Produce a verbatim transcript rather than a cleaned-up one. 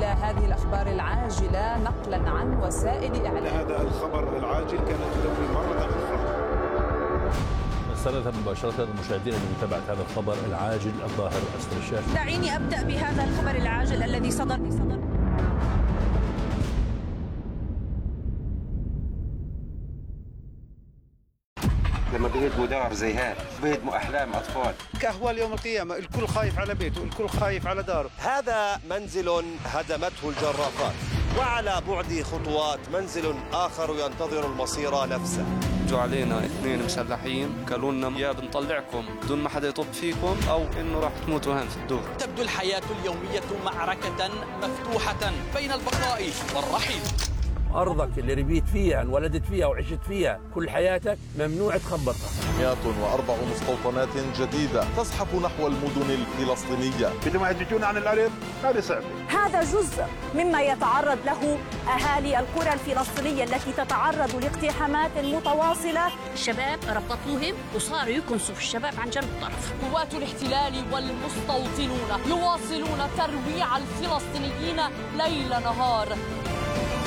هذه الأخبار العاجلة نقلا عن وسائل إعلام. هذا الخبر العاجل كانت تدور مرة أخرى. نستند مباشرة المشاهدين لمتابعة هذا الخبر العاجل الظاهر أسفل الشاشة. دعيني أبدأ بهذا الخبر العاجل الذي صدر صدر لما بيهدموا دار زي هاد بيهدموا أحلام أطفال. كأهوال يوم القيامة، الكل خايف على بيته، الكل خايف على داره. هذا منزل هدمته الجرافات، وعلى بعد خطوات منزل آخر ينتظر المصير نفسه. جو علينا اثنين مسلحين قالوا لنا يا بنطلعكم بدون ما حدا يطب فيكم أو إنه راح تموتوا هان في الدور. تبدو الحياة اليومية معركة مفتوحة بين البقاء والرحيل. أرضك اللي ربيت فيها انولدت فيها وعشت فيها كل حياتك ممنوع تخبطها. مئة وأربع مستوطنات جديدة تزحف نحو المدن الفلسطينية. بدهم يهجون عن الأرض هذا صعب. هذا جزء مما يتعرض له أهالي القرى الفلسطينية التي تتعرض لاقتحامات متواصلة. الشباب ربطوهم وصاروا يكنسوا في الشباب عن جنب الطرف. قوات الاحتلال والمستوطنون يواصلون ترويع الفلسطينيين ليل نهار.